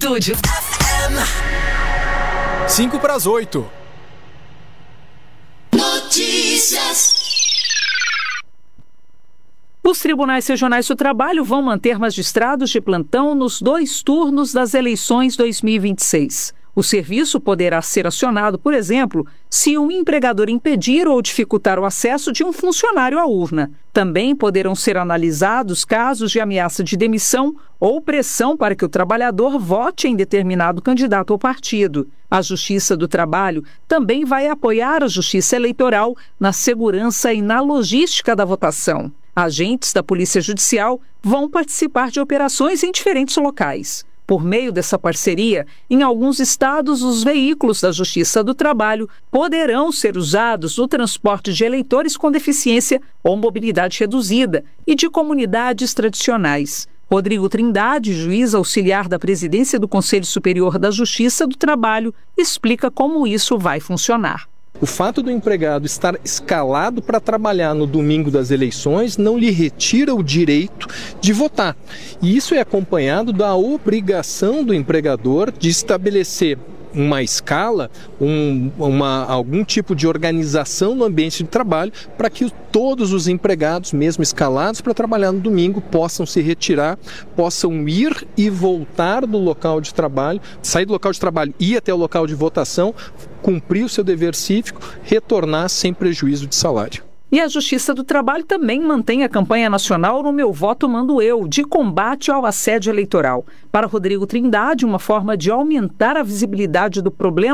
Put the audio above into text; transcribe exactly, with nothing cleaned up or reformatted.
Estúdio F M. Cinco para as oito. Notícias. Os tribunais regionais do trabalho vão manter magistrados de plantão nos dois turnos das eleições dois mil e vinte e seis. O serviço poderá ser acionado, por exemplo, se um empregador impedir ou dificultar o acesso de um funcionário à urna. Também poderão ser analisados casos de ameaça de demissão ou pressão para que o trabalhador vote em determinado candidato ou partido. A Justiça do Trabalho também vai apoiar a Justiça Eleitoral na segurança e na logística da votação. Agentes da Polícia Judicial vão participar de operações em diferentes locais. Por meio dessa parceria, em alguns estados, os veículos da Justiça do Trabalho poderão ser usados no transporte de eleitores com deficiência ou mobilidade reduzida e de comunidades tradicionais. Rodrigo Trindade, juiz auxiliar da presidência do Conselho Superior da Justiça do Trabalho, explica como isso vai funcionar. O fato do empregado estar escalado para trabalhar no domingo das eleições não lhe retira o direito de votar. E isso é acompanhado da obrigação do empregador de estabelecer uma escala, um, uma, algum tipo de organização no ambiente de trabalho para que todos os empregados, mesmo escalados para trabalhar no domingo, possam se retirar, possam ir e voltar do local de trabalho, sair do local de trabalho e ir até o local de votação, cumprir o seu dever cívico, retornar sem prejuízo de salário. E a Justiça do Trabalho também mantém a campanha nacional No Meu Voto Mando Eu, de combate ao assédio eleitoral. Para Rodrigo Trindade, uma forma de aumentar a visibilidade do problema